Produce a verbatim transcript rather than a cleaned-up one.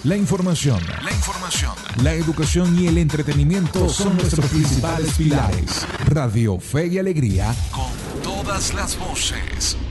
La información, la información, la educación y el entretenimiento son nuestros principales pilares. Radio Fe y Alegría, con todas las voces.